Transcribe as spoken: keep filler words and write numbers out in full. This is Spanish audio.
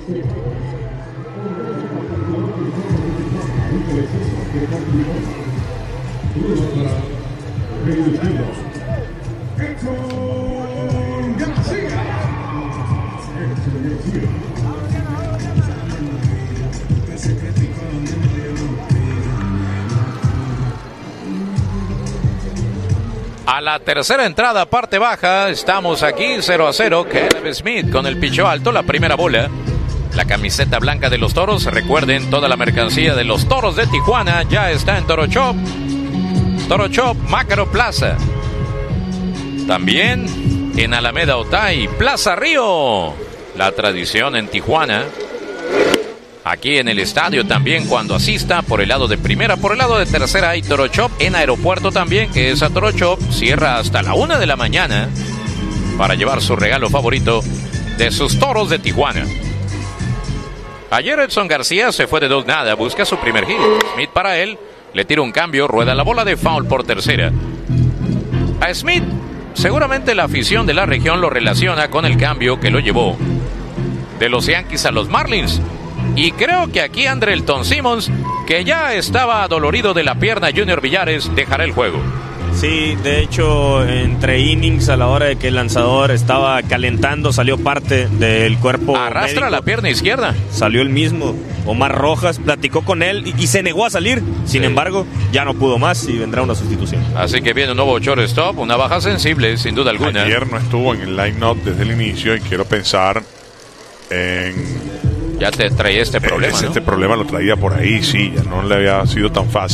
A la tercera entrada, parte baja, estamos aquí cero a cero. Caleb Smith con el picheo alto, la primera bola. La camiseta blanca de los Toros, recuerden, toda la mercancía de los Toros de Tijuana ya está en Toro Shop. Toro Shop, Mácaro Plaza. También en Alameda Otay, Plaza Río. La tradición en Tijuana. Aquí en el estadio también cuando asista por el lado de primera, por el lado de tercera hay Toro Shop. En aeropuerto también, que esa Toro Shop cierra hasta la una de la mañana para llevar su regalo favorito de sus Toros de Tijuana. Ayer Edson García se fue de dos nada, busca su primer hit. Smith para él, le tira un cambio, rueda la bola de foul por tercera. A Smith, seguramente la afición de la región lo relaciona con el cambio que lo llevó de los Yankees a los Marlins. Y creo que aquí Andrelton Simmons, que ya estaba adolorido de la pierna, Junior Villares, dejará el juego. Sí, de hecho, entre innings, a la hora de que el lanzador estaba calentando, salió parte del cuerpo Arrastra médico. La pierna izquierda. Salió el mismo. Omar Rojas platicó con él y, y se negó a salir. Sin sí. embargo, ya no pudo más y vendrá una sustitución. Así que viene un nuevo shortstop, una baja sensible, sin duda alguna. Ayer no estuvo en el line-up desde el inicio y quiero pensar en... Ya te traía este problema, Ese, ¿no? Este problema lo traía por ahí, sí, ya no le había sido tan fácil.